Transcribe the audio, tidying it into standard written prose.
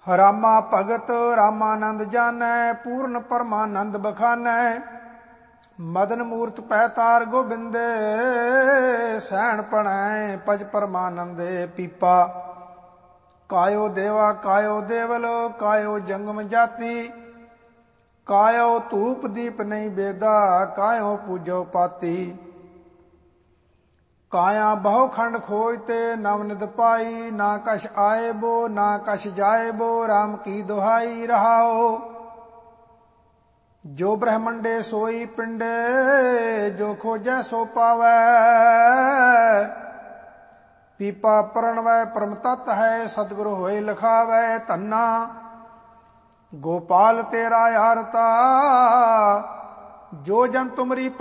ਰਾਮਾ ਭਗਤ ਰਾਮਾਨੰਦ ਜਾਨੈ, ਪੂਰਨ ਪਰਮਾਨੰਦ ਬਖਾਨੈ। ਮਦਨ ਮੂਰਤ ਪੈ ਤਾਰ ਗੋਬਿੰਦੇ, ਸੈਣ ਪਣੈ ਪਜ ਪਰਮਾਨੰਦੇ। ਪੀਪਾ ਕਾਇਓ ਦੇਵਾ ਕਾਇਓ ਦੇਵਲ, ਕਾਇਓ ਜੰਗਮ ਜਾਤੀ। ਕਾਇਓ ਧੂਪ ਦੀਪ ਨਹੀਂ ਬੇਦਾ, ਕਾਇਓ ਪੂਜੋ ਪਾਤੀ। ਕਾਇਆ ਬਹੁ ਖੰਡ ਖੋਜ ਤੇ ਨਵ ਨਿਧ ਪਾਈ। ਨਾ ਕਛ ਆਏ ਬੋ ਨਾ ਕਛ ਜਾਏ ਬੋ, ਰਾਮ ਕੀ ਦੁਹਾਈ ਰਹਾਓ। ਜੋ ਬ੍ਰਹਮੰਡੇ ਸੋਈ ਪਿੰਡੇ, ਜੋ ਖੋਜੈ ਸੋ ਪਾਵੈ। ਪੀਪਾ ਪ੍ਰਣਵੈ ਪਰਮ ਤਤ ਹੈ, ਸਤਿਗੁਰ ਹੋਏ ਲਿਖਾਵੈ। ਧੰਨਾ ਗੋਪਾਲ ਤੇਰਾ ਆਰਤਾ, ਜੋ ਜਨ ਤੁਮਰੀ